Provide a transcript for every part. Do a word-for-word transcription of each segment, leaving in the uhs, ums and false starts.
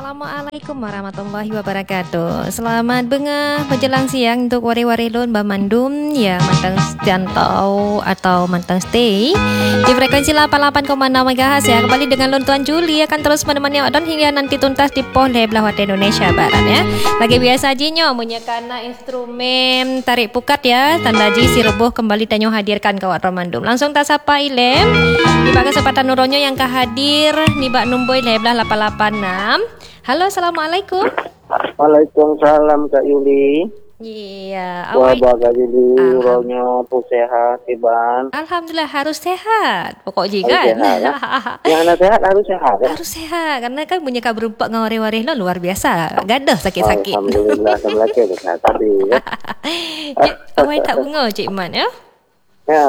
Assalamualaikum warahmatullahi wabarakatuh. Selamat bengah menjelang siang untuk wari-wari lon Bamandum yang mantang jantau atau mantang stay di frekuensi lapan puluh lapan koma enam megahertz ya. Kembali dengan lon Tuan Juli akan terus menemani Odon hingga nanti tuntas di Polda Belah Indonesia Barat ya. Lagi biasa jinyo menyekana instrumen tarik pukat ya. Tanda ji si rebuh kembali tanyo hadirkan kawat Romandum. Langsung tak sapa ilem di kesempatan nuronyo yang kahadir ni bak numboy leblah lapan lapan enam. Halo, assalamualaikum. Waalaikumsalam Kak Yuli. Iya, Wah, awak. baga Yuli, uronya tu sehat, Iban. Alhamdulillah harus sehat. Pokok je Harus kan. sehat, ya? Yang anak sehat harus sehat ya. Harus sehat karena kan punya kabar berempat dengan warih-warih lo luar biasa. Gadah sakit-sakit. Alhamdulillah, Assalamualaikum sehat tadi ya. Cik, awak tak bunga Cik Man ya? Ya.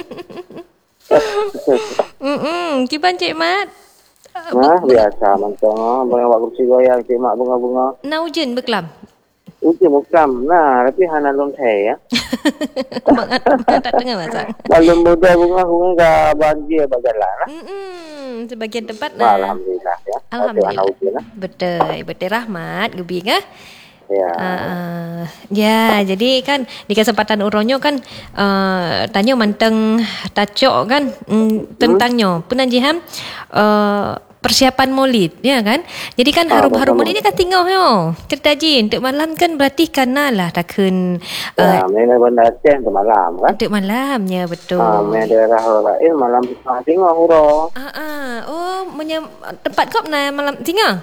Hmm, ciban Cik Mat. Nah, biasa mentong, bawa kursi goyang, cik mak bunga-bunga. Naujen beklam. Uji mukam. Nah, tapi hana lon teh ya. Mangat tak dengar masak. Kalau muda bunga-bunga enggak banjir bagalah. Hmm, sebagian tempat nah. Alhamdulillah ya. Alhamdulillah. Alhamdulillah. Betul, betul rahmat gebi kah? Ya. Uh, ya, jadi kan di kesempatan uronyo kan uh, tanya manteng tacok kan mm, tentangnya. Pernah jiham uh, persiapan Maulid ya kan. Jadi kan harum-harum Maulid ni kan tinggal yo. Cerita jin untuk malam kan berarti kana lah takun uh, ya, mana benda Aceh untuk malam kan. Untuk malamnya betul. Ah, mana daerah lain malam tinggal huro. Ah, ah. Oh, menyam, tempat kau na malam tinggal.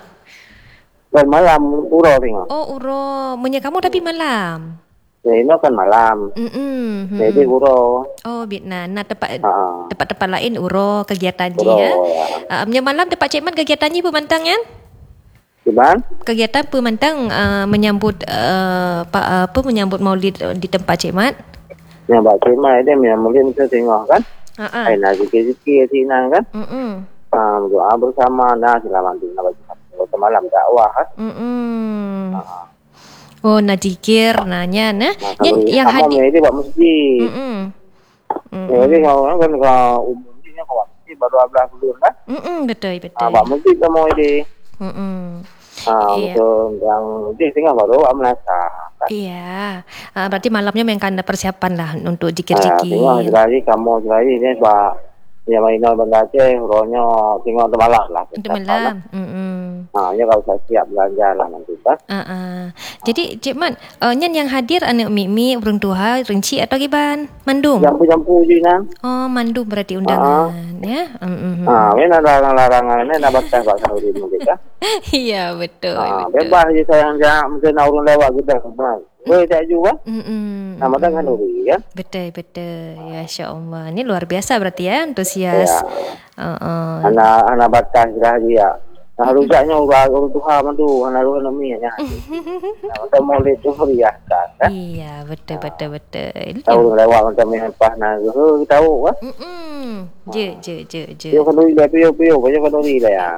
Dan malam uro tinggal. Oh, uro. Punya kamu tapi malam. Ya, ini kan malam. Mm-mm. Jadi uro. Oh, Vietnam. Nah, tempat Ha. tempat-tempat lain uro kegiatan Uro, ya. ya. Uh, punya malam tempat Cik Man kegiatannya pemantang kan? Gimana? Kegiatan pemantang uh, menyambut uh, pa, apa menyambut Maulid di tempat Cik Man. Yang Mbak Cik Mai dia yang mungkin bisa tengok kan. Ha ah. Ai nak zikir-zikir sini kan. Mm-mm. Ah, doa bersama nah selamat tinggal bagi malam dakwah kan. Mm-mm. Ha. Oh, nak zikir nanya nah. Nah, Yang yang hadir. hadir. Dia buat masjid. Mm-mm. Jadi kalau kan kalau umumnya kalau masjid baru ablah dulu kan. Mm-mm, betul betul. Ah, buat masjid kamu ini. Mm-mm. Ah, Iya. betul. Yang di tinggal baru amnasa. Kan? Iya. Uh, berarti malamnya memang ada persiapan lah untuk Ah, zikir-zikir. tinggal lagi kamu lagi ni sebab yang main benda Aceh ronya tinggal untuk malam lah. Untuk malam. Mm-mm. Ah, ya kalau saya siap belanja lah nanti kan. Uh-uh. Jadi Cik Man, uh, nyan yang hadir anak Mimi, urang tuha, rinci atau giban? Mandum. Jampu-jampu je nang. Oh, mandum berarti undangan ya. Mm-mm. Ah, ni nak larang-larangan ni nak batas bahasa Urdu mungkin kan. Iya, betul, Ah, betul. bebas je sayang jangan mungkin nak urun lewat kita kan. Boleh tak juga? Mm-mm. Nama tak kan uri ya. Betul, betul. Ya, insya-Allah. Ini luar biasa berarti ya, antusias. Ya. Uh-uh. Anak anak batas dah dia. Nah, rusaknya urang urun Tuhan tu, anak urun mi nya. Nah, kita boleh tu riakan kan. Iya, betul, betul, betul. Tahu lewat macam ni pas nak oh, tahu kan. Mm-mm. Je, je, je, je. Dia kan uri dah piu-piu, banyak kan uri dah ya.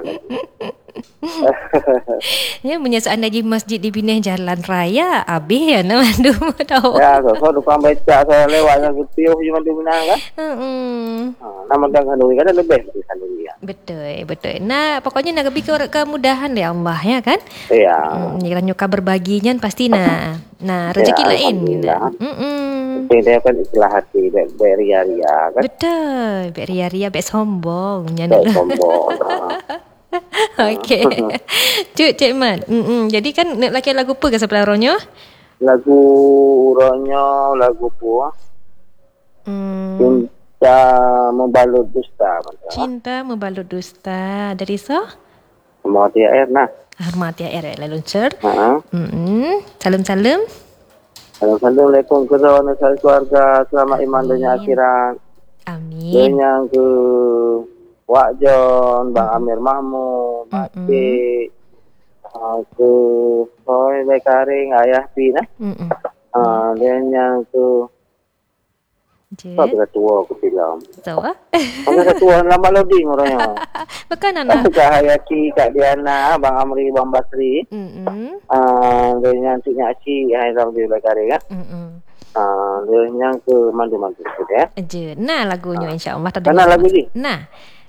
Ya, menyesal anda di masjid di pindah jalan raya, habis ya nak mandum tahu. Ya, so so depan baca saya lewat dengan piu cuma di mana kan. Mm-mm. Ha, nama tak kan uri kan lebih di kan uri ya. Betul, betul. Nah, pokoknya nak lebih ke kemudahan ya Allah ya kan? Ya. Hmm, ni nyuka berbaginya pasti nah. Nah, rezeki Ya, lain. alhamdulillah. Mm-mm. Dia kan istilah hati, baik ria-ria kan. Betul. Bek ria-ria, bek sombong. Baik sombong. Okey. Cuk, Cik Man. Mm-mm. Jadi kan nak laki lagu apa ke sebelah ronyo? Lagu uronyo, lagu puah. Hmm. Cinta membalut dusta. Cinta membalut dusta. Dari so? Semua tiap air nah. Hormat ya era lalu cer. Ha. Mm-mm. Salam-salam. Assalamualaikum kepada keluarga selamat iman dunia akhirat. Amin. Dan ke Wak John, Bang Amir Mahmud, Mak Mm-mm. Cik, uh, ke Soy Bekaring, Ayah Pi nah. Mm-mm. Uh, dan yang ke Je. apa ketua aku bilang. Tahu ah? Apa ketua lama loading orangnya. Bukan anak. Kak Hayati, Kak Diana, Bang Amri, Bang Basri. Mm-mm. Uh, dan yang Cik Nyaci, Haizam di Bekaring kan. Mm-mm. Uh, dan yang ke mandu-mandu ya. Je. Nah lagunya insya-Allah tadi. Mana lagu ni? Nah.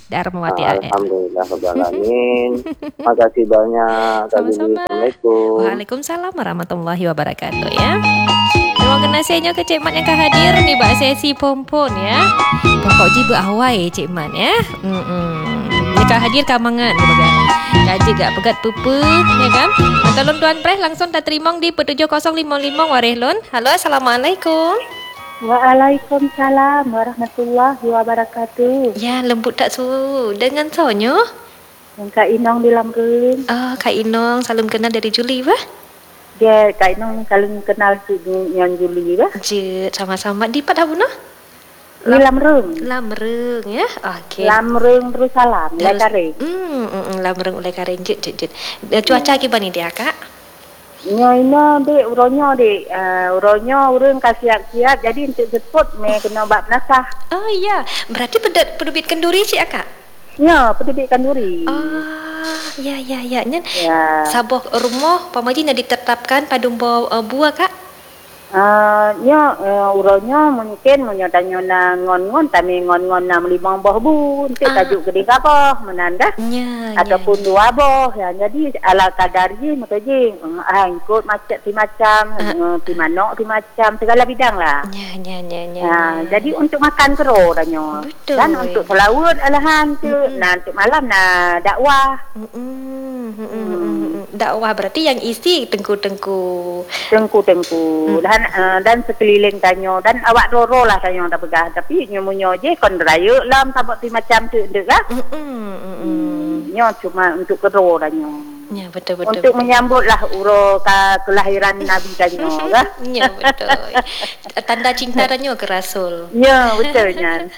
Darmawati Ah, A R. Alhamdulillah Rabbil Alamin. Makasih banyak. Sama-sama. Assalamualaikum. Waalaikumsalam warahmatullahi wabarakatuh ya. Terima kasihnya ke Cik Mat yang akan hadir ni bak sesi pompon ya. Pokok jiba awai Cik Mat ya. Hmm. Jika hadir kamangan bagan. Kaji gak pegat pupu ya kan. Tolong tuan pres langsung tak terima di tujuh kosong lima lima Warehlun. Halo, assalamualaikum. Waalaikumsalam warahmatullahi wabarakatuh. Ya, lembut tak su dengan sonyo. Yang Kak Inong di Lamrung. Ah, Kak Inong salam kenal dari Juli bah. Dia Kak Inong saling kenal si Nyon Juli bah. Je, sama-sama di Padabuna. Di Lamrung. Lamrung ya. Okey. Lamrung terus salam. Lekare. Hmm, mm, Lamrung oleh karen je je je. Cuaca gimana dia, Kak? Nyo ino de uronyo de uh, uronyo urang kasiat-siat jadi untuk jemput me kena bab nasah. Oh iya, berarti pedet pedubit kenduri sih, Kak? Nyo pedubit kanduri. Ah, ya ya ya. Nyen. Ya. Saboh rumah pamaji nak ditetapkan pada uh, buah, Kak? Uh, nyo uh, uronyo mungkin menyo tanyo na ngon-ngon tami ngon-ngon na lima boh bu untuk Ah. tajuk gede kapoh menanda. Ya, Ataupun dua boh ya. Jadi ala kadar je maka je ah ikut macam ti macam uh. ti manok ti macam segala bidang lah. ya ya ya ya. Ha, ya. jadi untuk makan kero danyo. Betul. Dan untuk selawat alahan tu, Mm-mm. nah untuk malam nah dakwah. Mm-mm, mm-mm, mm-mm. Dakwah berarti yang isi tengku-tengku. Tengku-tengku dan uh, dan sekeliling tanyo dan awak roro lah tanyo tak pegah tapi nyomunyo je kon raya lam sabot ti macam tu dek ah. Mm-mm, mm-mm. Nyo cuma untuk kero danyo. Ya betul betul. Untuk menyambutlah uro ka kelahiran Nabi danyo lah. Ya betul. Tanda cinta danyo ke Rasul. Ya betulnya.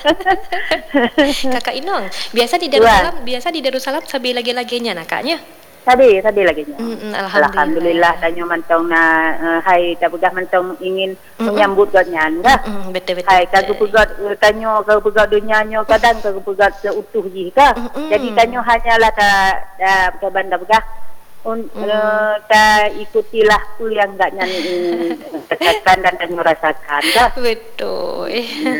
Kakak Inong, biasa di Darussalam, biasa di Darussalam sambil lagi-laginya nakaknya. Tadi tadi lagi nya. Mm-mm, Alhamdulillah. Alhamdulillah tanyo mantong na uh, hai tak pegah mantong ingin Mm-mm. menyambut godnyan dah. Mm-mm, betul betul. Hai kagu pegat uh, tanyo kagu pegat dunianyo kadang kagu pegat seutuh ji ka. Mm-mm. Jadi tanyo hanyalah ta ta uh, banda pegah un uh, ta ikutilah apa yang gak nyanyi rasakan dan tanyo rasakan dah. Betul.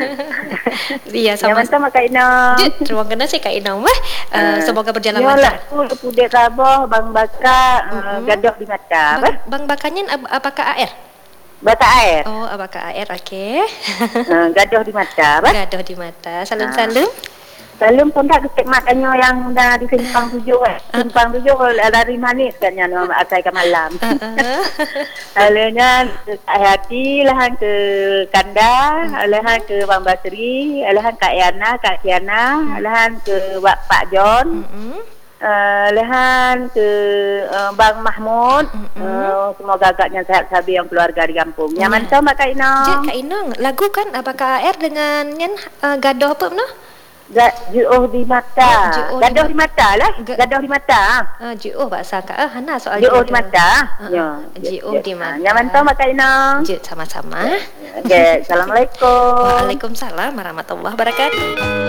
Iya Yang sama. mantap Kak Ina. Je, terima kasih Kak Inong mah. Uh, semoga berjalan Yo lancar. lah tu pudek rabah bang baka uh, gadoh di mata. Bang, bang Bakanyen ab- apakah A R? Bata air. Oh, apakah A R? Okey. Uh, gadoh di mata. Bah. Gaduh di mata. Salam-salam. Salam pun tak kesek makanya yang dah di simpang tujuh eh. Simpang tujuh lari manis katnya nama asai ke malam. Uh-uh. Alahnya ke Hati, alahan ke Kanda, alahan ke Bang Basri, alahan Kak Yana, Kak Kiana, alahan ke Wak Pak John, Mm-mm. uh, alahan ke uh, Bang Mahmud. Mm-mm. Uh, semoga agaknya sehat sabi yang keluarga di kampung. Ya. Nyaman tahu Mak Kak Ina? Je, Kak Inong, lagu kan apakah A R dengan nyen uh, gaduh apa noh? Ju'uh di mata. Ju'uh di Gadoh mata. di mata lah. Ga- Gadoh di mata. Ah, Ji'uh bahasa Kak. Ah, Hana soal Ju'uh di mata. Ah, Ya. Ji'uh di mata. Nyaman tahu Mak Kak Ina? Je, sama-sama. Okey, Assalamualaikum. Waalaikumsalam warahmatullahi wabarakatuh.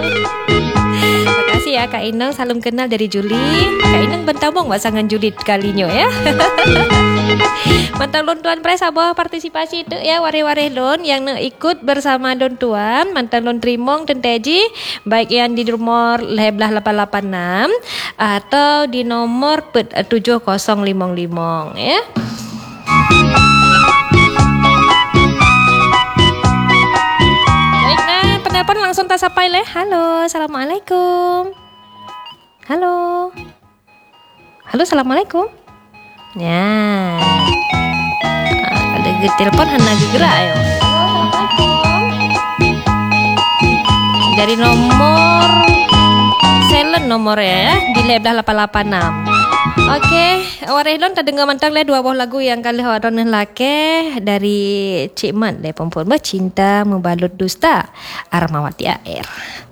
Terima kasih ya Kak Inong, salam kenal dari Juli. Kak Inong bentabong pasangan Juli kalinya ya. Mantap lon tuan pres abah partisipasi tu ya ware-ware lon yang nak ikut bersama don tuan. Mantap lon trimong dan teji baik yang di nomor leblah lapan lapan enam atau di nomor pet tujuh kosong lima lima ya. Baiklah, penelpon langsung tak sampai leh. Halo, assalamualaikum. Halo. Halo, assalamualaikum. Ya. Ah, ada ge- telepon hana gerak ayo. Halo, assalamualaikum. Dari nomor silent nomornya ya di leblah lapan lapan enam. Okey, warehlon tak dengar mantang le dua buah lagu yang kali haron lake dari Cik Mat le perempuan bercinta membalut dusta Armawati A R.